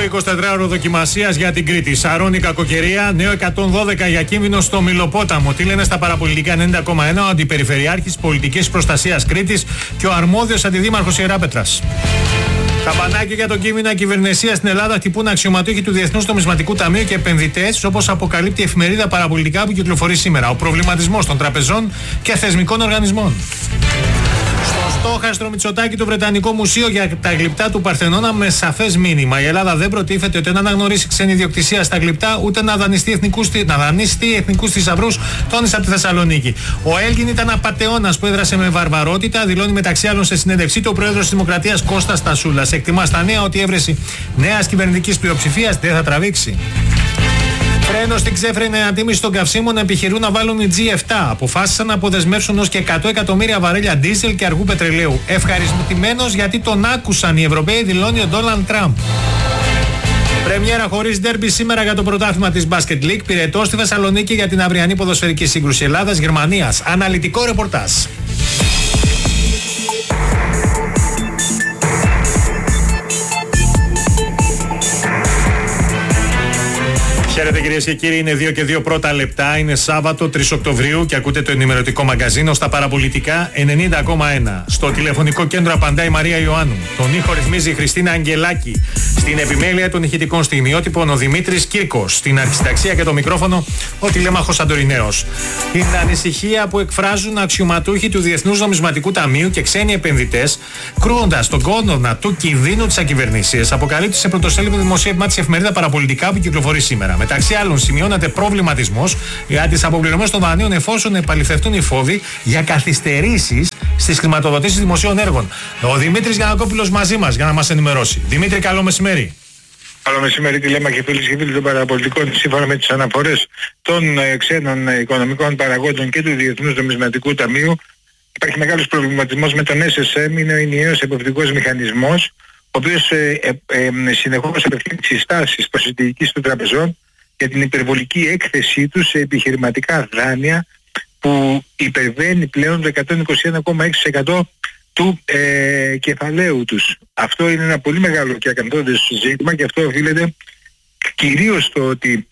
24ωρο δοκιμασίας για την Κρήτη. Σαρώνει κακοκαιρία, νέο 112 για κίνδυνο στο Μηλοπόταμο. Τι λένε στα παραπολιτικά 90,1 ο Αντιπεριφερειάρχης Πολιτικής Προστασίας Κρήτης και ο αρμόδιος αντιδήμαρχος Ιεράπετρας. Καμπανάκι για τον κίνδυνο κυβερνησία στην Ελλάδα χτυπούν αξιωματούχοι του Διεθνούς Νομισματικού Ταμείου και επενδυτές, όπως αποκαλύπτει η εφημερίδα Παραπολιτικά που κυκλοφορεί σήμερα. Ο προβληματισμός των τραπεζών και θεσμικών οργανισμών. Στο στόχαστρο Μητσοτάκη το Βρετανικό Μουσείο για τα γλυπτά του Παρθενώνα με σαφές μήνυμα. Η Ελλάδα δεν προτίθεται ούτε να αναγνωρίσει ξένη ιδιοκτησία στα γλυπτά, ούτε να δανειστεί εθνικούς θησαυρούς, τόνισε από τη Θεσσαλονίκη. Ο Έλγιν ήταν απατεώνας που έδρασε με βαρβαρότητα, δηλώνει μεταξύ άλλων σε συνέντευξή του ο πρόεδρος της Δημοκρατίας Κώστας Τασούλας. Εκτιμά στα νέα ότι η έβρεση νέας κυβερνητικής πλειοψηφίας δεν θα τραβήξει. Φρένο στην ξέφρενη ανατίμηση των καυσίμων επιχειρούν να βάλουν οι G7. Αποφάσισαν να αποδεσμεύσουν ως και 100 εκατομμύρια βαρέλια ντίζελ και αργού πετρελαίου. Ευχαριστημένος γιατί τον άκουσαν οι Ευρωπαίοι, δηλώνει ο Ντόναλντ Τραμπ. Πρεμιέρα χωρίς ντέρμπι σήμερα για το πρωτάθλημα της Basket League. Πυρετός στη Θεσσαλονίκη για την αυριανή ποδοσφαιρική σύγκρουση Ελλάδας-Γερμανίας. Αναλυτικό ρεπορτάζ. Χαίρετε κυρίες και κύριοι, είναι 2 και 2 πρώτα λεπτά, είναι Σάββατο 3 Οκτωβρίου και ακούτε το ενημερωτικό μαγκαζίνο στα παραπολιτικά 90,1. Στο τηλεφωνικό κέντρο απαντά η Μαρία Ιωάννου. Τον ήχο ρυθμίζει η Χριστίνα Αγγελάκη. Στην επιμέλεια των ηχητικών στιγμιότυπων ο Δημήτρης Κύρκος. Στην αρχισυνταξία και το μικρόφωνο ο τηλέμαχος Αντορινέος. Την ανησυχία που εκφράζουν αξιωματούχοι του Διεθνούς Νομισματικού Ταμείου και ξένοι επενδυτές, κρούοντας τον κόδωνα του κινδύνου της ακυβερνησίας, αποκαλύπτει σε πρωτοσέλιδο δημοσίευμα της εφημερίδα Παραπολιτικά που κυκλοφορεί σήμερα. Μεταξύ άλλων, σημειώνεται προβληματισμός για τις αποπληρωμές των δανείων εφόσον επαληθευτούν οι φόβοι για καθυστερήσεις στις χρηματοδοτήσεις δημοσίων έργων. Ο Δημήτρης Γιαννακόπουλος μαζί μας για να μας ενημερώσει. Δημήτρη, καλό μεσημέρι. Καλό μεσημέρι, τηλέμαχοι φίλοι και φίλοι των παραπολιτικών. Σύμφωνα με τις αναφορές των ξένων οικονομικών παραγόντων και του Διεθνούς Νομισματικού Ταμείου, υπάρχει μεγάλος προβληματισμός με τον SSM, είναι ο ενιαίος εποπτικός μηχανισμός, ο οποίος συνεχώς απευθύνει συστάσεις προς τη διοίκηση των τραπεζών για την υπερβολική έκθεσή τους σε επιχειρηματικά δάνεια που υπερβαίνει πλέον το 121,6% του κεφαλαίου τους. Αυτό είναι ένα πολύ μεγάλο και ακαθόδες ζήτημα και αυτό οφείλεται κυρίως στο ότι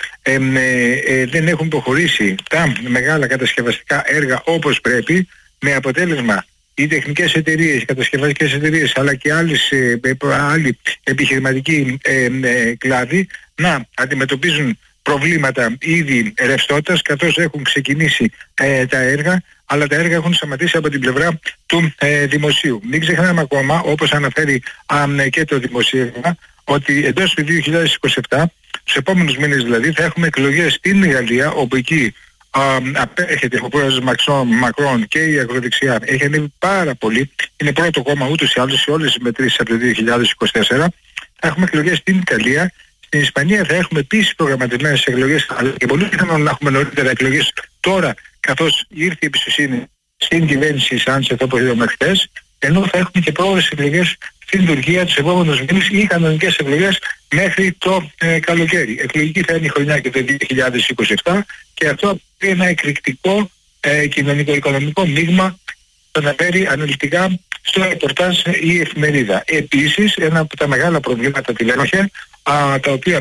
δεν έχουν προχωρήσει τα μεγάλα κατασκευαστικά έργα όπως πρέπει, με αποτέλεσμα οι τεχνικές εταιρείες, οι κατασκευαστικές εταιρείες αλλά και άλλοι επιχειρηματικοί κλάδοι να αντιμετωπίζουν προβλήματα ήδη ρευστότητας, καθώς έχουν ξεκινήσει τα έργα, αλλά τα έργα έχουν σταματήσει από την πλευρά του δημοσίου. Μην ξεχνάμε ακόμα, όπως αναφέρει και το δημοσίευμα, ότι εντός του 2027, τους επόμενους μήνες δηλαδή, θα έχουμε εκλογές στην Γαλλία, όπου εκεί απέρχεται ο πρόεδρος Μακρόν και η ακροδεξιά έχει ανέβει πάρα πολύ. Είναι πρώτο κόμμα ούτως ή άλλως σε όλες τις μετρήσεις από το 2024. Θα έχουμε εκλογές στην Ιταλία. Στην Ισπανία θα έχουμε επίσης προγραμματισμένες εκλογές, αλλά και πολύ πιθανόν να έχουμε νωρίτερα εκλογές τώρα, καθώς ήρθε η εμπιστοσύνη στην κυβέρνηση Σάντσεφ, όπως είδαμε χθες, ενώ θα έχουμε και πρόορες εκλογές στην Τουρκία τους επόμενους μήνες ή κανονικές εκλογές μέχρι το καλοκαίρι. Εκλογική θα είναι η χρονιά και το 2027 και αυτό είναι ένα εκρηκτικό κοινωνικο-οικονομικό μείγμα που αναφέρει αναλυτικά στο ρεπορτάζ η εφημερίδα. Επίσης, ένα από τα μεγάλα προβλήματα τηλέμαχε, τα οποία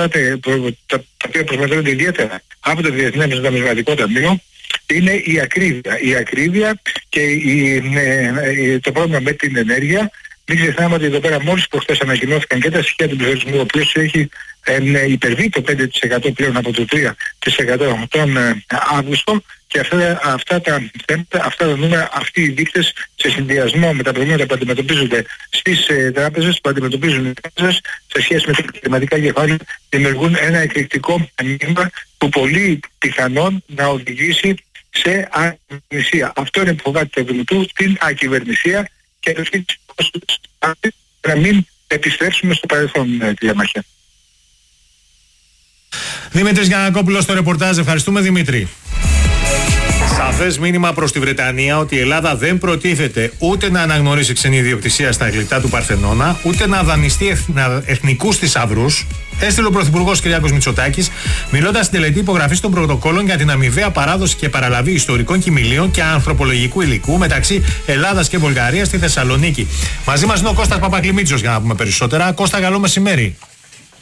προσμετρώνται ιδιαίτερα από το Διεθνές Νομισματικό Ταμείο, είναι η ακρίβεια. Η ακρίβεια και το πρόβλημα με την ενέργεια. Μην ξεχνάμε ότι εδώ πέρα μόλις προχθές ανακοινώθηκαν και τα στοιχεία του πληθωρισμού, ο οποίος έχει υπερβεί το 5% πλέον από το 3% τον Αύγουστο, και αυτά τα θέματα, αυτά τα νούμερα, αυτοί οι δείκτες σε συνδυασμό με τα προβλήματα που αντιμετωπίζονται στις τράπεζες, που αντιμετωπίζουν οι τράπεζες σε σχέση με τα κλιματικά κεφάλαια, δημιουργούν ένα εκρηκτικό μήνυμα που πολύ πιθανόν να οδηγήσει σε ακυβερνησία. Αυτό είναι που φοβάται το Ευρωβουλευτού, την ακυβερνησία, και να μην επιστρέψουμε στο παρελθόν τη διαμαχία. Δημήτρης Γιαννακόπουλος στο ρεπορτάζ. Ευχαριστούμε, Δημήτρη. Σαφές μήνυμα προς τη Βρετανία ότι η Ελλάδα δεν προτίθεται ούτε να αναγνωρίσει ξενή ιδιοκτησία στα γλυπτά του Παρθενώνα, ούτε να δανειστεί εθνικούς θησαυρούς. Έστειλε ο Πρωθυπουργός Κυριάκος Μητσοτάκης, μιλώντας στην τελετή υπογραφής των πρωτοκόλων για την αμοιβαία παράδοση και παραλαβή ιστορικών κυμηλίων και ανθρωπολογικού υλικού μεταξύ Ελλάδας και Βουλγαρίας στη Θεσσαλονίκη. Μαζί μας είναι ο Κώστας Παπακλημίτσος για να πούμε περισσότερα. Κώστα, καλό μεσημέρι.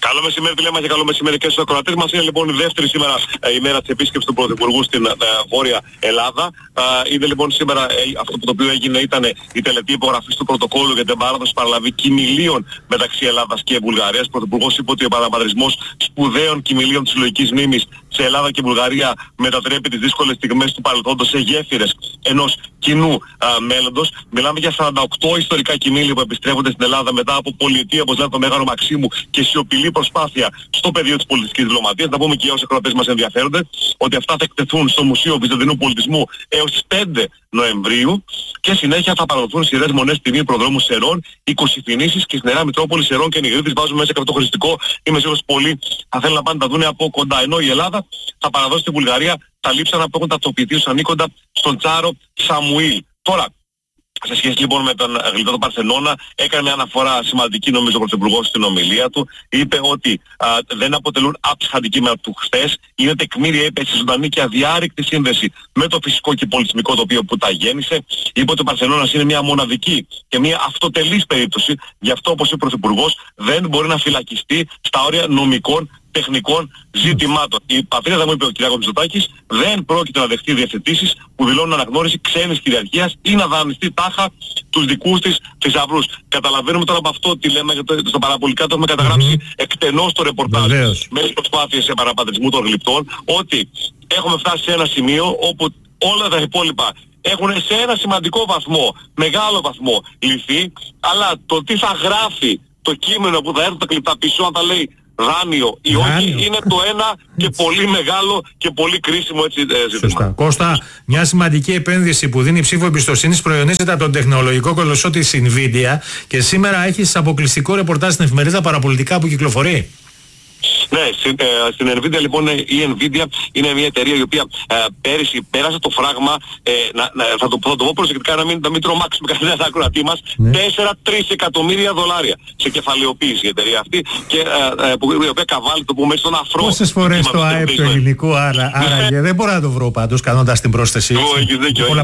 Καλό μεσημέρι, λέμε, και καλό μεσημέρι και στους ακροατές μας. Είναι λοιπόν η δεύτερη σήμερα ημέρα της επίσκεψης του Πρωθυπουργού στην Βόρεια Ελλάδα. Είναι λοιπόν σήμερα αυτό το οποίο έγινε ήταν η τελετή υπογραφής του πρωτοκόλλου για την παράδοση παραλαβή κυμηλίων μεταξύ Ελλάδας και Βουλγαρίας. Ο Πρωθυπουργός είπε ότι ο παραμετρισμός σπουδαίων κυμηλίων της συλλογικής μνήμης σε Ελλάδα και Βουλγαρία μετατρέπει τις δύσκολες στιγμές του παρελθόντος σε γέφυρες ενός κοινού μέλλοντος. Μιλάμε για 48 ιστορικά κυμήλια που επιστρέφονται στην Ελλάδα μετά από πολυετία, όπως λέει το Μέγαρο Μαξίμου, και σιωπηλή προσπάθεια στο πεδίο της πολιτιστικής διπλωματίας. Να πούμε και όσοι ακροατές μας ενδιαφέρονται ότι αυτά θα εκτεθούν στο Μουσείο Βυζαντινού Πολιτισμού έως τις 5 Νοεμβρίου και συνέχεια θα παραδοθούν σειρές μονές τιμή προδρόμου Σερών, 20 Φινήσεις και στην Νέα Μητρόπολη Σερών και Νιγρίτης. Βάζουμε μέσα και αυτό το χρηστικό. Είμαι σίγουρος πολλοί θα θέλουν να πάνε να τα δουν από κοντά. Ενώ η Ελλάδα θα παραδώσει στη Βουλγαρία τα λείψανα που έχουν ταυτοποιηθεί ως ανήκοντα στον Τσάρο Σαμουήλ. Τώρα, σε σχέση λοιπόν με τον γλυπτό του Παρθενώνα, έκανε μια αναφορά σημαντική νομίζω ο Πρωθυπουργός στην ομιλία του. Είπε ότι δεν αποτελούν άψυχα αντικείμενα του χθες, είναι τεκμήρια, είπε, σε ζωντανή και αδιάρρηκτη σύνδεση με το φυσικό και πολιτισμικό τοπίο που τα γέννησε. Είπε ότι ο Παρθενώνας είναι μια μοναδική και μια αυτοτελής περίπτωση. Γι' αυτό, όπως είπε ο Πρωθυπουργός, δεν μπορεί να φυλακιστεί στα όρια νομικών τεχνικών ζητημάτων. Η πατρίδα μου, είπε ο κ. Μητσοτάκης, δεν πρόκειται να δεχτεί διευθετήσεις που δηλώνουν αναγνώριση ξένης κυριαρχίας ή να δανειστεί τάχα τους δικούς της θησαυρούς. Καταλαβαίνουμε τώρα από αυτό τι λέμε, στο παραπολικά το έχουμε καταγράψει εκτενώς το ρεπορτάζ με τις προσπάθειες παραπατρισμού των γλυπτών, ότι έχουμε φτάσει σε ένα σημείο όπου όλα τα υπόλοιπα έχουν σε ένα σημαντικό βαθμό, μεγάλο βαθμό λυθεί, αλλά το τι θα γράφει το κείμενο που θα έρθουν τα γλυπτά πίσω, αν τα λέει δάνειο ή όχι, είναι το ένα και πολύ μεγάλο και πολύ κρίσιμο έτσι ζήτημα. Σωστά. Κώστα, μια σημαντική επένδυση που δίνει ψήφο εμπιστοσύνης προϊονίζεται από τον τεχνολογικό κολοσσό της Nvidia και σήμερα έχεις αποκλειστικό ρεπορτάζ στην εφημερίδα Παραπολιτικά που κυκλοφορεί. Ναι, στην Nvidia λοιπόν η Nvidia είναι μια εταιρεία η οποία πέρυσι πέρασε το φράγμα, θα το πω προσεκτικά να μην τρομάξουμε κανένα ακροατή μας, 4-3 εκατομμύρια δολάρια σε κεφαλαιοποίηση η εταιρεία αυτή και η οποία καβάλει το πούμε στον αφρό. Πόσες φορές το ΑΕΠ του ελληνικού άραγε, δεν μπορώ να το βρω πάντως κάνοντας την πρόσθεση. Έχεις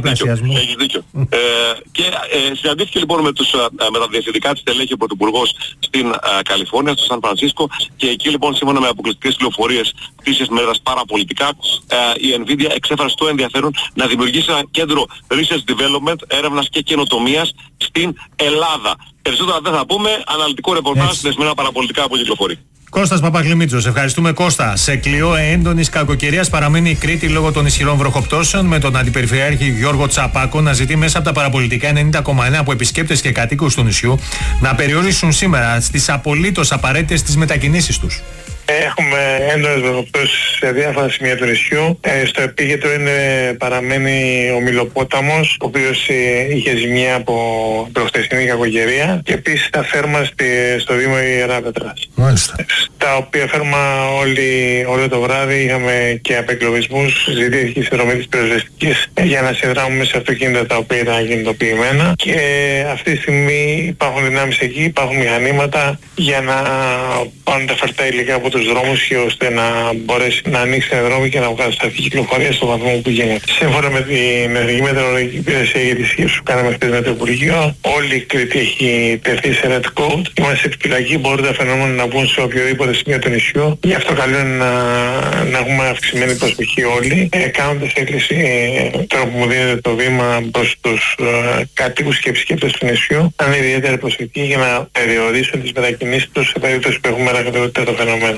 δίκιο. Και συναντήθηκε λοιπόν με τα διευθυντικά της τελέχη ο Πρωθυπουργός στην Καλιφόρνια, στο Σαν Φρανσίσκο, και εκεί λοιπόν σύμφωνα με αποκλειστικές πληροφορίες της εφημερίδας Παραπολιτικά, η Nvidia εξέφρασε το ενδιαφέρον να δημιουργήσει ένα κέντρο Research Development, έρευνας και καινοτομίας στην Ελλάδα. Περισσότερα δεν θα πούμε, αναλυτικό ρεπορτάζ στην εφημερίδα Παραπολιτικά που κυκλοφορεί. Κώστας Παπαγλημίτσος, ευχαριστούμε Κώστα. Σε κλειό έντονης κακοκαιρίας παραμένει η Κρήτη λόγω των ισχυρών βροχοπτώσεων, με τον Αντιπεριφερειάρχη Γιώργο Τσαπάκο να ζητεί μέσα από τα Παραπολιτικά 90,1 από επισκέπτες και κατοίκους του νησιού να περιορίσουν σήμερα στις απολύτως απαραίτητες τις μετακινήσεις τους. Έχουμε έντονες βροχοπτώσεις σε διάφορα σημεία του νησιού. Στο επίκεντρο παραμένει ο Μηλοπόταμος, ο οποίος είχε ζημιά από προχτεσινή κακοκαιρία, και επίσης τα φέρμα στο Δήμο Ιεράπετρας. Μάλιστα. Τα οποία φέρμα όλο το βράδυ είχαμε και απεγκλωβισμούς, ζητήθηκε η συνδρομή της πυροσβεστικής για να συνδράμουμε σε αυτοκίνητα τα οποία ήταν κινητοποιημένα, και αυτή τη στιγμή υπάρχουν δυνάμεις εκεί, υπάρχουν μηχανήματα για να πάνε τα φερτά υλικά από τους δρόμους και ώστε να μπορέσει να ανοίξει ένα δρόμο και να βγάλει σταθερή κυκλοφορία στο βαθμό που γίνεται. Σύμφωνα με την Εθνική Μετεωρολογική Υπηρεσία για τη σκέψη που κάναμε χθες με το Υπουργείο, όλη η Κρήτη έχει τεθεί σε red code. Είμαστε επιφυλακοί, μπορούν τα φαινόμενα να μπουν σε οποιοδήποτε σημείο του νησιού. Γι' αυτό καλό είναι να έχουμε αυξημένη προσοχή όλοι, κάνοντας έκκληση τώρα που μου δίνεται το βήμα προς τους κατοίκους και επισκέπτες του νησιού να είναι ιδιαίτερη προσοχή για να περιορίσουν τις μετακινήσεις τους σε περίπτωση που έχουμε ανακατεύεται το φαινόμενο.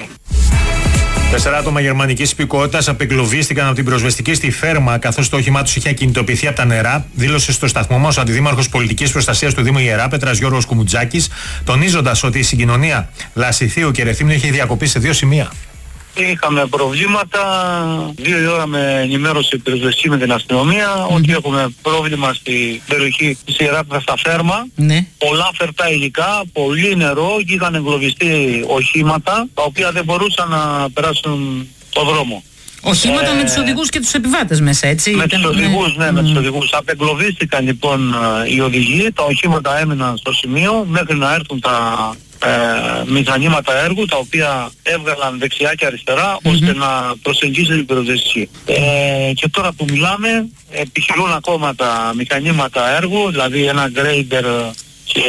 4 άτομα γερμανικής υπηκότητας απεγκλωβίστηκαν από την πυροσβεστική στη Φέρμα, καθώς το όχημά τους είχε ακινητοποιηθεί από τα νερά, δήλωσε στο σταθμό μας ο Αντιδήμαρχος Πολιτικής Προστασίας του Δήμου Ιεράπετρας Γιώργος Κουμουτζάκης, τονίζοντας ότι η συγκοινωνία Λασιθίου και Ρεθύμνου έχει διακοπεί σε 2 σημεία. Είχαμε προβλήματα, 2 η ώρα με ενημέρωση πυροσβεστική με την αστυνομία ότι έχουμε πρόβλημα στην περιοχή της Ιεράπετρας στα Φέρμα. Πολλά φερτά υλικά, πολύ νερό και είχαν εγκλωβιστεί οχήματα τα οποία δεν μπορούσαν να περάσουν το δρόμο. Οχήματα με τους οδηγούς και τους επιβάτες μέσα, έτσι? Με τους οδηγούς, με τους οδηγούς. Απεγκλωβίστηκαν λοιπόν οι οδηγοί, τα οχήματα έμειναν στο σημείο μέχρι να έρθουν τα μηχανήματα έργου τα οποία έβγαλαν δεξιά και αριστερά ώστε να προσεγγίσει την πυροσβεστική. Και τώρα που μιλάμε επιχειρούν ακόμα τα μηχανήματα έργου, δηλαδή ένα γκρέιντερ και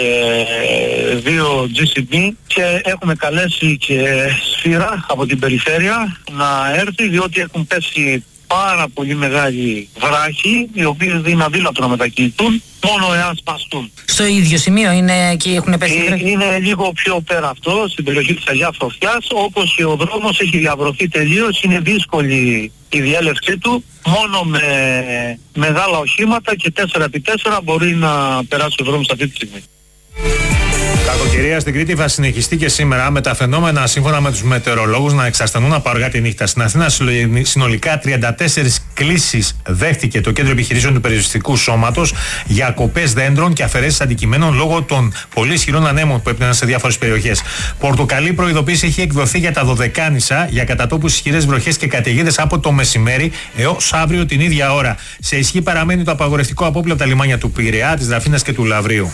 2 GCB και έχουμε καλέσει και Σφύρα από την περιφέρεια να έρθει, διότι έχουν πέσει πάρα πολύ μεγάλοι βράχοι, οι οποίοι είναι αδύνατο να μετακινηθούν μόνο εάν σπαστούν. Στο ίδιο σημείο είναι εκεί, έχουν πέσει βράχοι? Είναι λίγο πιο πέρα αυτό, στην περιοχή της Αγίας Φωτιάς, όπως και ο δρόμος έχει διαβρωθεί τελείως, είναι δύσκολη η διέλευσή του, μόνο με μεγάλα οχήματα και 4x4 μπορεί να περάσει ο δρόμος αυτή τη στιγμή. Κακοκαιρία στην Κρήτη θα συνεχιστεί και σήμερα, με τα φαινόμενα σύμφωνα με τους μετεωρολόγους να εξασθενούν από αργά τη νύχτα. Στην Αθήνα συνολικά 34 κλήσεις δέχτηκε το Κέντρο Επιχειρήσεων του Περιοριστικού Σώματος για κοπές δέντρων και αφαιρέσεις αντικειμένων λόγω των πολύ ισχυρών ανέμων που έπαιρναν σε διάφορες περιοχές. Πορτοκαλί προειδοποίηση έχει εκδοθεί για τα Δωδεκάνησα για κατά τόπους ισχυρές βροχές και καταιγίδες από το μεσημέρι έως αύριο την ίδια ώρα. Σε ισχύ παραμένει το απαγορευτικό απόπλαιο από τα λιμάνια του Πειραιά, της Δαφίνας και του Λαυρίου.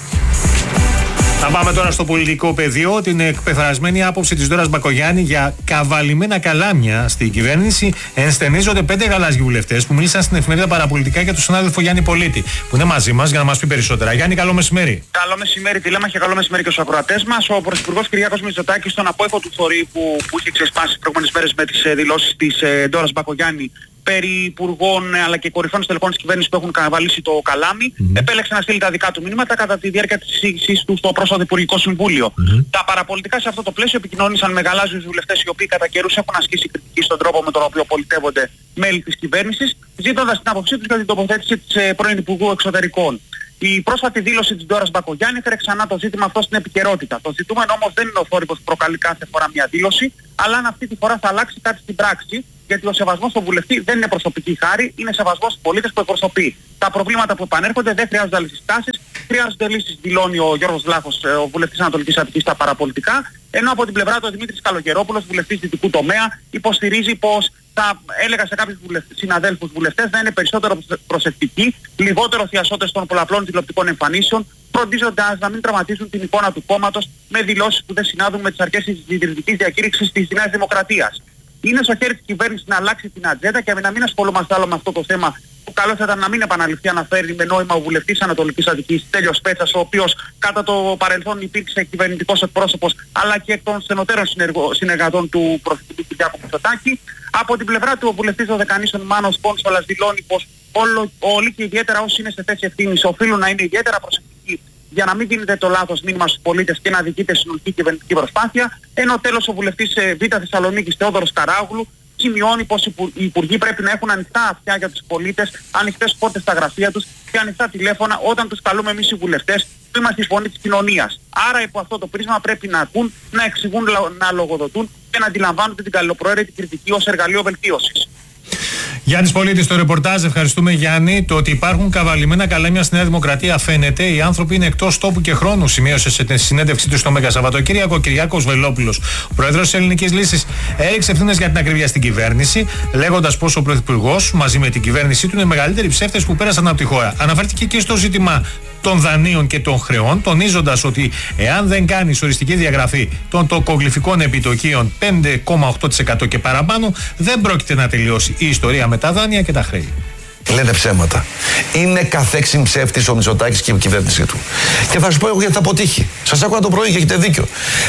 Θα πάμε τώρα στο πολιτικό πεδίο. Την εκπεφρασμένη άποψη της Δώρας Μπακογιάννη για καβαλημένα καλάμια στην κυβέρνηση ενσθενίζονται 5 γαλάζιοι βουλευτές που μίλησαν στην εφημερίδα Παραπολιτικά για τον συνάδελφο Γιάννη Πολίτη, που είναι μαζί μας για να μας πει περισσότερα. Γιάννη, καλό μεσημέρι. Καλό μεσημέρι, τηλέμα, και καλό μεσημέρι και στους ακροατές μας. Ο Πρωθυπουργός Κυριάκος Μητσοτάκης, στον απόϊχο του θορύβου που είχε ξεσπάσει τις προηγούμενες μέρες με τις δηλώσεις της Δώρας Μπακογιάννη περί υπουργών αλλά και κορυφών στελεχών της κυβέρνησης που έχουν καβαλήσει το καλάμι, επέλεξε να στείλει τα δικά του μηνύματα κατά τη διάρκεια της εισήγησης του στο πρόσφατο Υπουργικό Συμβούλιο. Τα παραπολιτικά σε αυτό το πλαίσιο επικοινώνησαν με γαλάζιους βουλευτές οι οποίοι κατά καιρούς έχουν ασκήσει κριτική στον τρόπο με τον οποίο πολιτεύονται μέλη της κυβέρνησης, ζήτοντας την άποψή τους για την τοποθέτηση της πρώην Υπουργού Εξωτερικών. Η πρόσφατη δήλωση της Δώρας Μπακογιάννη έφερε ξανά το ζήτημα αυτό στην επικαιρότητα. Το ζητούμενο όμως δεν είναι ο θόρυβος που προκαλεί κάθε φορά μια δήλωση, αλλά αν αυτή τη φορά θα αλλάξει κάτι στην πράξη, γιατί ο σεβασμός στον βουλευτή δεν είναι προσωπική χάρη, είναι σεβασμός στους πολίτες που εκπροσωπεί. Τα προβλήματα που επανέρχονται δεν χρειάζονται άλλες συστάσεις, χρειάζονται λύσεις, δηλώνει ο Γιώργος Βλάχος, ο βουλευτής Ανατολικής Αττικής στα παραπολιτικά, ενώ από την πλευρά του ο Δημήτρης Καλογερόπουλος, βουλευτής δυτικού τομέα, υποστηρίζει πως θα έλεγα σε κάποιους συναδέλφους βουλευτές να είναι περισσότερο προσεκτικοί, λιγότερο θειασότες των πολλαπλών τηλεοπτικών εμφανίσεων, φροντίζοντας να μην τραυματίζουν την εικόνα του κόμματος με δηλώσεις που δεν συνάδουν με τις αρχές της ιδρυτικής διακήρυξης της Νέας Δημοκρατίας. Είναι στο χέρι της κυβέρνησης να αλλάξει την ατζέντα και να μην ασχολούμαστε άλλο με αυτό το θέμα, που καλό θα ήταν να μην επαναληφθεί, αναφέρει με νόημα ο βουλευτής Ανατολικής Αττικής Τέλειος Πέτσας, ο οποίος κατά το παρελθόν υπήρξε κυβερνητικός εκπρόσωπος αλλά και εκ των στενοτέρων συνεργατών του Πρωθυπουργού Κυριάκου Μητσοτάκη. Από την πλευρά του ο βουλευτής Δωδεκανήσεων Μάνος Πόνσολας δηλώνει πως όλοι και ιδιαίτερα όσοι είναι σε θέση ευθύνης οφείλουν να είναι ιδιαίτερα προσεκτικοί για να μην δίνεται το λάθος μήνυμα στους πολίτες και να δικείται συνολική κυβερνητική προσπάθεια, ενώ τέλος ο βουλευτής Β' Θεσσαλονίκης Θεόδωρος Καράγλου σημειώνει πως οι υπουργοί πρέπει να έχουν ανοιχτά αυτιά για τους πολίτες, ανοιχτές πόρτες στα γραφεία τους και ανοιχτά τηλέφωνα όταν τους καλούμε εμείς οι βουλευτές που είμαστε η φωνή της κοινωνίας. Άρα υπό αυτό το πρίσμα πρέπει να ακούν, να εξηγούν, να λογοδοτούν και να αντιλαμβάνονται την καλοπροαίρετη κριτική ως εργαλείο βελτίωσης. Γιάννης Πολίτης, το ρεπορτάζ. Ευχαριστούμε, Γιάννη. Το ότι υπάρχουν καβαλημένα καλάμια στη Νέα Δημοκρατία φαίνεται. Οι άνθρωποι είναι εκτός τόπου και χρόνου, σημείωσε σε συνέντευξή του στο Μέγα Σαββατοκύριακο ο Κυριάκος Βελόπουλος. Ο πρόεδρος της Ελληνικής Λύσης έριξε ευθύνες για την ακρίβεια στην κυβέρνηση, λέγοντας πως ο πρωθυπουργός μαζί με την κυβέρνησή του είναι οι μεγαλύτεροι ψεύτες που πέρασαν από τη χώρα. Αναφέρθηκε και στο ζήτημα των δανείων και των χρεών, τονίζοντας ότι εάν δεν κάνει οριστική διαγραφή των τοκογλυφικών επιτοκίων 5,8% και παραπάνω, δεν πρόκειται να τελειώσει η ιστορία με τα δάνεια και τα χρέη. Λένε ψέματα. Είναι καθέξιν ψεύτης ο Μητσοτάκης και η κυβέρνησή του. Και θα σου πω εγώ γιατί θα αποτύχει. Σας άκουγα το πρωί και έχετε δίκιο.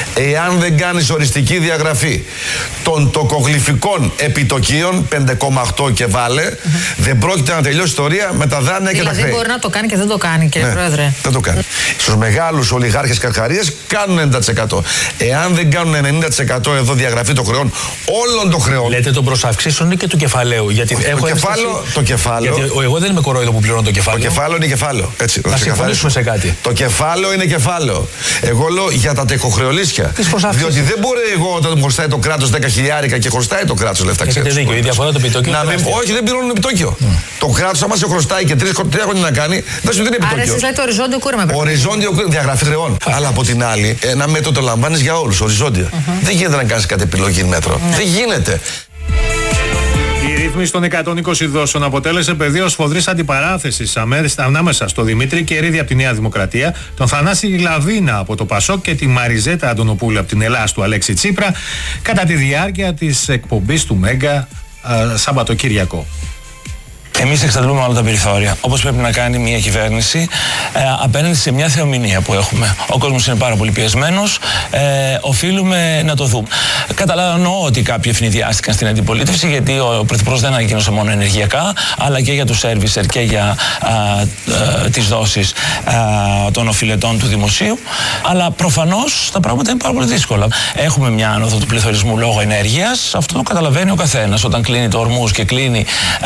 Εάν δεν κάνεις οριστική διαγραφή των τοκογλυφικών επιτοκίων 5,8 και βάλε, δεν πρόκειται να τελειώσει η ιστορία με τα δάνεια και τα χρέη. Δηλαδή μπορεί να το κάνει και δεν το κάνει, κύριε Πρόεδρε. Δεν το κάνει. Στους μεγάλους ολιγάρχες καρχαρίες κάνουν 90%. Εάν δεν κάνουν 90% εδώ διαγραφή των χρεών, όλων των χρεών. Λέτε των προσαυξήσεων ή και του κεφαλαίου? Γιατί το κεφάλαιο. Γιατί εγώ δεν είμαι κορόιδο που πληρώνω το κεφάλαιο. Το κεφάλαιο είναι κεφάλαιο. Έτσι, να συμφωνήσουμε σε κάτι. Το κεφάλαιο είναι κεφάλαιο. Εγώ λέω για τα τεκοχρεωλήσια. Διότι δεν μπορεί εγώ όταν μου χρωστάει το κράτος 10 χιλιάρικα και χρωστάει το κράτος λεφτά. Έχετε δίκιο. Η διαφορά του επιτόκιου. Όχι, δεν πληρώνουν επιτόκιο. Το κράτος, άμα σε χρωστάει και 3 χρόνια να κάνει, δεν σου δίνει επιτόκιο. Άρα εσείς λέτε οριζόντιο κούρεμα. Οριζόντιο διαγραφή χρεών. Αλλά από την άλλη, ένα μέτρο το λαμβάνει για όλους. Οριζόντια. Δεν γίνεται να κάνει κάτι επιλογή μέτρο. Δεν γίνεται. Η ρύθμιση των 120 δόσεων αποτέλεσε πεδίο σφοδρής αντιπαράθεσης ανάμεσα στο Δημήτρη Κερίδη από τη Νέα Δημοκρατία, τον Θανάση Λαβίνα από το Πασόκ και τη Μαριζέτα Αντωνοπούλου από την Ελλάς του Αλέξη Τσίπρα κατά τη διάρκεια της εκπομπής του Μέγκα Σαββατοκύριακο. Εμείς εξαντλούμε όλα τα περιθώρια, όπως πρέπει να κάνει μια κυβέρνηση απέναντι σε μια θεομηνία που έχουμε. Ο κόσμος είναι πάρα πολύ πιεσμένος, οφείλουμε να το δούμε. Καταλαβαίνω ότι κάποιοι ευνηδιάστηκαν στην αντιπολίτευση, γιατί ο Πρωθυπουργός δεν ανακοίνωσε μόνο ενεργειακά, αλλά και για τους σέρβισερ και για τις δόσεις των οφειλετών του δημοσίου. Αλλά προφανώς τα πράγματα είναι πάρα πολύ δύσκολα. Έχουμε μια άνοδο του πληθωρισμού λόγω ενέργειας, αυτό το καταλαβαίνει ο καθένας. Όταν κλείνει το Ορμούζ και κλείνει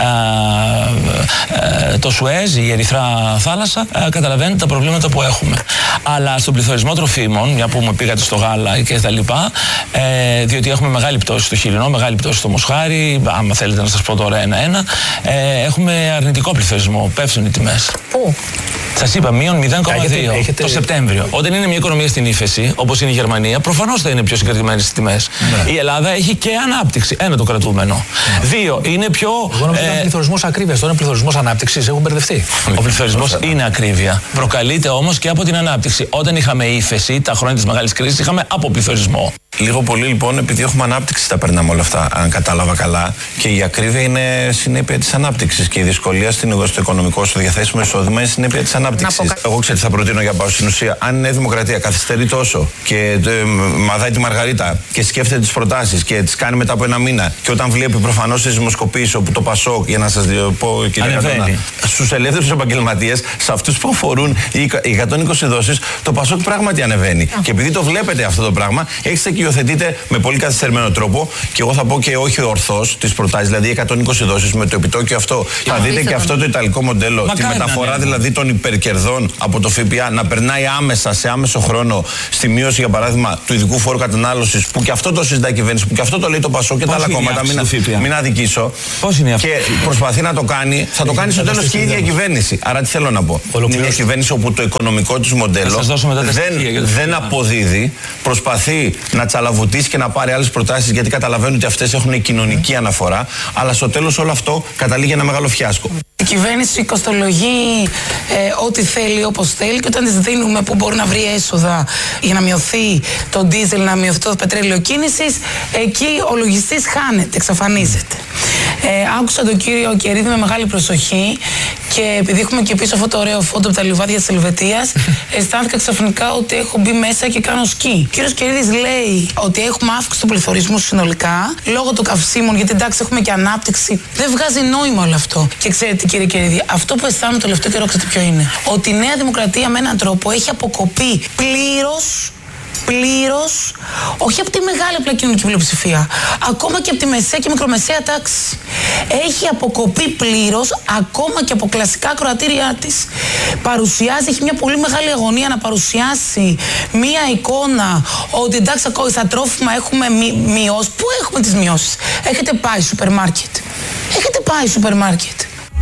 το Σουέζ, η Ερυθρά θάλασσα, καταλαβαίνετε τα προβλήματα που έχουμε. Αλλά στον πληθωρισμό τροφίμων, μια που μου πήγατε στο γάλα και τα λοιπά, διότι έχουμε μεγάλη πτώση στο χοιρινό, μεγάλη πτώση στο μοσχάρι, άμα θέλετε να σας πω τώρα ένα-ένα, έχουμε αρνητικό πληθωρισμό, πέφτουν οι τιμές. Πού? Σας είπα, μείον 0,2 το Σεπτέμβριο. Όταν είναι μια οικονομία στην ύφεση, όπως είναι η Γερμανία, προφανώς θα είναι πιο συγκρατημένες στις τιμές. Η Ελλάδα έχει και ανάπτυξη. Ένα το κρατούμενο. Δύο, είναι πιο. Εγώ νομίζω ότι είναι πληθωρισμός ακρίβειας, τώρα είναι πληθωρισμός ανάπτυξης. Έχουν μπερδευτεί. Ο πληθωρισμός είναι ακρίβεια. Προκαλείται όμως και από την ανάπτυξη. Όταν είχαμε ύφεση, τα χρόνια της μεγάλης κρίσης, είχαμε αποπληθωρισμό. Λίγο πολύ λοιπόν, επειδή έχουμε ανάπτυξη, τα περνάμε όλα αυτά, αν κατάλαβα καλά. Και η ακρίβεια είναι συνέπεια της ανάπτυξης. Και η δυσκολία στο οικονομικό, στο διαθέσιμο εισόδημα είναι συνέπεια της ανάπτυξης. Εγώ ξέρω τι θα προτείνω για πάω στην ουσία. Αν η Νέα Δημοκρατία καθυστερεί τόσο και μαδάει τη Μαργαρίτα και σκέφτεται τις προτάσεις και τις κάνει μετά από ένα μήνα, και όταν βλέπει προφανώς τις δημοσκοπήσεις όπου το ΠΑΣΟΚ, για να σας πω κύριε Κατώνα, στους ελεύθερους επαγγελματίες, σε αυτούς που αφορούν οι 120 δόσεις, το ΠΑΣΟΚ πράγματι ανεβαίνει. Και επειδή το βλέπετε αυτό το πράγμα, έχετε και υιοθετείτε με πολύ καθυστερημένο τρόπο, και εγώ θα πω και όχι ορθώς τις προτάσεις, δηλαδή 120 δόσεις με το επιτόκιο αυτό. Θα δείτε και αυτό το ιταλικό μοντέλο, τη μεταφορά δηλαδή των υπερκερδών από το ΦΠΑ να περνάει άμεσα σε άμεσο χρόνο στη μείωση, για παράδειγμα, του ειδικού φόρου κατανάλωσης, που και αυτό το συζητάει η κυβέρνηση, που και αυτό το λέει το ΠΑΣΟΚ και τα άλλα κόμματα. Μην αδικήσω. Πώς είναι αυτό? Και προσπαθεί να το κάνει, θα το κάνει στο τέλος και η ίδια κυβέρνηση. Άρα τι θέλω να πω? Είναι μια κυβέρνηση όπου το οικονομικό της μοντέλο δεν αποδίδει, προσπαθεί να τσαλαβουτήσει και να πάρει άλλες προτάσεις, γιατί καταλαβαίνουν ότι αυτές έχουν κοινωνική αναφορά, αλλά στο τέλος όλο αυτό καταλήγει ένα μεγάλο φιάσκο. Η κυβέρνηση κοστολογεί ό,τι θέλει, όπως θέλει, και όταν της δίνουμε που μπορεί να βρει έσοδα για να μειωθεί το ντίζελ, να μειωθεί το πετρέλαιο κίνησης, εκεί ο λογιστής χάνεται, εξαφανίζεται. Άκουσα τον κύριο Κερίδη με μεγάλη προσοχή, και επειδή έχουμε και πίσω αυτό το ωραίο φόντο από τα λιβάδια της Ελβετίας, αισθάνθηκα ξαφνικά ότι έχω μπει μέσα και κάνω σκι. Ο κύριος Κερίδης λέει ότι έχουμε αύξηση του πληθωρισμού συνολικά λόγω των καυσίμων, γιατί εντάξει έχουμε και ανάπτυξη. Δεν βγάζει νόημα όλο αυτό. Και ξέρετε κύριε Κερίδη, αυτό που αισθάνομαι το τελευταίο καιρό, ξέρετε ποιο είναι? Ότι η Νέα Δημοκρατία με έναν τρόπο έχει αποκοπεί πλήρως, όχι από τη μεγάλη απλά κοινωνική πλειοψηφία, ακόμα και από τη μεσαία και μικρομεσαία τάξη. Έχει αποκοπεί πλήρως ακόμα και από κλασικά κροατήριά της. Έχει μια πολύ μεγάλη αγωνία να παρουσιάσει μια εικόνα ότι εντάξει ακόμα στα τρόφιμα έχουμε μειώσει. Πού έχουμε τις μειώσεις? Έχετε πάει σούπερ μάρκετ.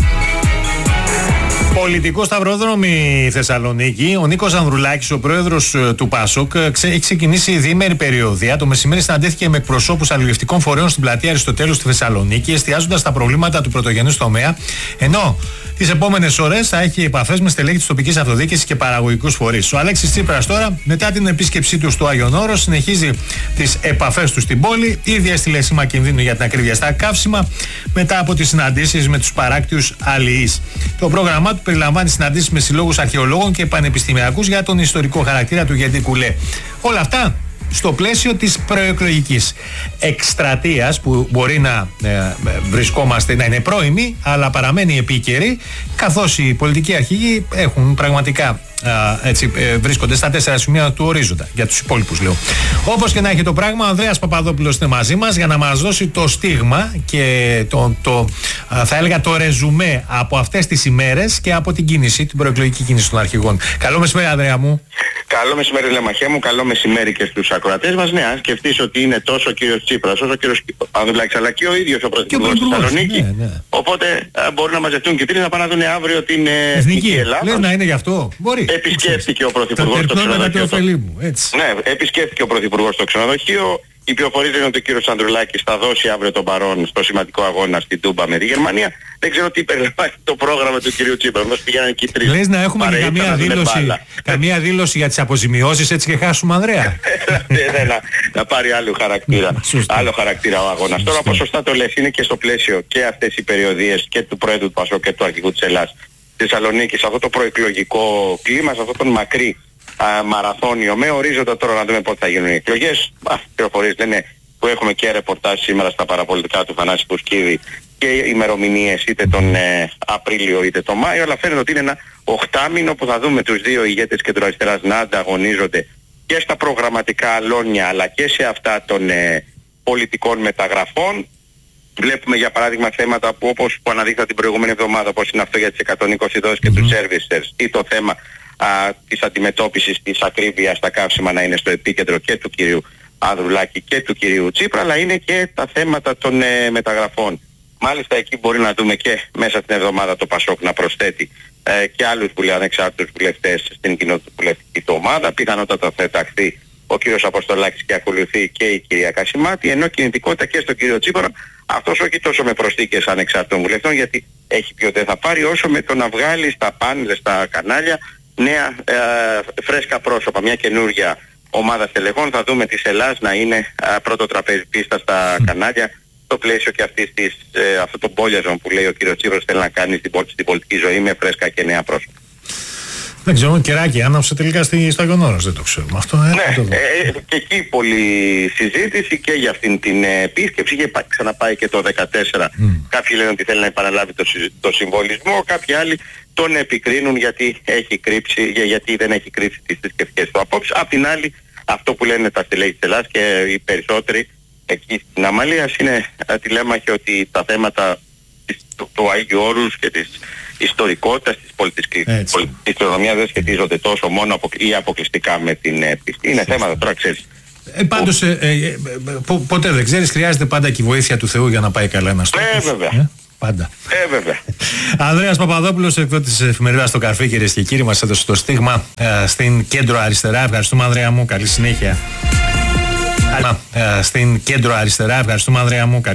Πολιτικό σταυρόδρομη Θεσσαλονίκη. Ο Νίκος Ανδρουλάκης, ο πρόεδρος του ΠΑΣΟΚ, έχει ξεκινήσει διήμερη περιοδία. Το μεσημέρι συναντήθηκε με εκπροσώπους αλληλευτικών φορέων στην πλατεία Αριστοτέλους στη Θεσσαλονίκη, εστιάζοντας στα προβλήματα του πρωτογενούς τομέα. Ενώ τις επόμενες ώρες θα έχει επαφές με στελέχη της τοπικής αυτοδιοίκησης και παραγωγικούς φορείς. Ο Αλέξης Τσίπρας τώρα, μετά την επίσκεψή του στο Άγιον Όρος, συνεχίζει τις επαφές του στην πόλη. Ήδη έστειλε σήμα κινδύνου για την ακρίβεια στα καύσιμα μετά από τις συναντήσεις με τους παράκτιους αλληλείς. Το πρόγραμμά του περιλαμβάνει συναντήσεις με συλλόγους αρχαιολόγων και πανεπιστημιακούς για τον ιστορικό χαρακτήρα του Γέντη Κουλέ. Όλα αυτά στο πλαίσιο της προεκλογικής εκστρατείας, που μπορεί να βρισκόμαστε, να είναι πρώιμη, αλλά παραμένει επίκαιρη, καθώς οι πολιτικοί αρχηγοί έχουν πραγματικά βρίσκονται στα 4 σημεία του ορίζοντα, για τους υπόλοιπους λέω. Όπως και να έχει το πράγμα, ο Ανδρέας Παπαδόπουλος είναι μαζί μας για να μας δώσει το στίγμα και θα έλεγα το ρεζουμέ από αυτές τις ημέρες και από την κίνηση, την προεκλογική κίνηση των αρχηγών. Καλό μεσημέρι, Ανδρέα μου. Καλό μεσημέρι, Λεμαχέ μου, καλό μεσημέρι και στους ακροατές μας. Ναι, αν σκεφτείς ότι είναι τόσο ο κύριος Τσίπρας, όσο ο κύριος Ανδρουλάκης, αλλά και ο ίδιος ο πρωθυπουργός της Θεσσαλονίκη. Ναι. Οπότε μπορούν να μαζευτούν και τρεις να πάνε να δουν αύριο την Εθνική Ελλάδα. Λες να είναι γι' αυτό? Μπορεί. Επισκέφθηκε ο πρωθυπουργός το ξενοδοχείο. Ναι, επισκέφθηκε ο πρωθυπουργός το ξενοδοχείο. Οι πληροφορίες λένε ότι ο κύριος Ανδρουλάκης θα δώσει αύριο τον παρόν στο σημαντικό αγώνα στην Τούμπα με τη Γερμανία. Δεν ξέρω τι περιλαμβάνει το πρόγραμμα του κυρίου Τσίπρα. Μας πηγαίνουν εκεί τρεις. Λες να έχουμε και καμία δήλωση για τις αποζημιώσεις έτσι και χάσουμε, Ανδρέα. Να πάρει άλλο χαρακτήρα. Άλλο χαρακτήρα ο αγώνας. Τώρα όπως σωστά το λες, είναι και στο πλαίσιο και αυτές οι περιοδίες και του Προέδρου του ΠΑΣΟΚ και του Αρχηγού της Ελλάδας στη Θεσσαλονίκη, σε αυτό το προεκλογικό κλίμα, σε αυτόν τον μακρύ μαραθώνιο με ορίζοντα τώρα να δούμε πότε θα γίνουν οι εκλογές. Πληροφορίες λένε που έχουμε και ρεπορτάζ σήμερα στα παραπολιτικά του Θανάση Πουσκίδη και ημερομηνίες είτε τον Απρίλιο είτε τον Μάιο, αλλά φαίνεται ότι είναι ένα οχτάμινο που θα δούμε τους δύο ηγέτες κεντροαριστεράς να ανταγωνίζονται και στα προγραμματικά αλώνια αλλά και σε αυτά των πολιτικών μεταγραφών. Βλέπουμε για παράδειγμα θέματα που όπως που αναδείχθα την προηγούμενη εβδομάδα, όπως είναι αυτό για τις 120 δόσεις και τους servicers, ή το θέμα της αντιμετώπισης της ακρίβειας στα καύσιμα να είναι στο επίκεντρο και του κυρίου Ανδρουλάκη και του κυρίου Τσίπρα, αλλά είναι και τα θέματα των μεταγραφών. Μάλιστα εκεί μπορεί να δούμε και μέσα στην εβδομάδα το ΠΑΣΟΚ να προσθέτει και άλλους ανεξάρτητους βουλευτές στην κοινοβουλευτική του ομάδα. Πιθανότατα θα ενταχθεί ο κύριος Αποστολάκης και ακολουθεί και η κυρία Κασιμάτη, ενώ κινητικότητα και στον κύριο Τσίπρα, αυτός όχι τόσο με προσθήκες ανεξάρτητων βουλευτών, γιατί έχει πει ότι δεν θα πάρει, όσο με το να βγάλει στα πάνελ, στα κανάλια, νέα φρέσκα πρόσωπα, μια καινούργια ομάδα στελεχών. Θα δούμε της Ελλάς να είναι πρώτο τραπέζι πίστα στα κανάλια, στο πλαίσιο και αυτό το μπόλιαζον που λέει ο κύριος Τσίπρας θέλει να κάνει στην πολιτική ζωή με φρέσκα και νέα πρόσωπα. Δεν ξέρω, κεράκι άναψε τελικά στο Άγιον Όρος, δεν το ξέρουμε αυτό. Και εκεί πολλή συζήτηση και για αυτήν την επίσκεψη. Είχε ξαναπάει και το 2014. Κάποιοι λένε ότι θέλει να επαναλάβει το συμβολισμό, κάποιοι άλλοι τον επικρίνουν γιατί δεν έχει κρύψει τις θρησκευτικές του απόψεις. Απ' την άλλη, αυτό που λένε τα στελέχη της Ελλάδας και οι περισσότεροι εκεί στην Αμαλίας είναι τηλέμαχοι ότι τα θέματα του Αγίου Όρους και της ιστορικότητας της πολιτικής κληρονομιάς δεν σχετίζονται τόσο μόνο ή αποκλειστικά με την πίστη. Είναι θέματα τώρα, ξέρεις. Πάντως, ποτέ δεν ξέρεις, χρειάζεται πάντα και η βοήθεια του Θεού για να πάει καλά ένας τόπος. Βέβαια. Πάντα. Βέβαια. Ανδρέας Παπαδόπουλος, εκδότης της εφημερίδας Το Καρφί, κυρίες και κύριοι, μας έδωσε το στίγμα στην κέντρο αριστερά. Ευχαριστούμε, Ανδρέα μου. Καλή συνέχεια. Στην κέντρο αριστερά. Ευχαριστούμε, Ανδρέα μου.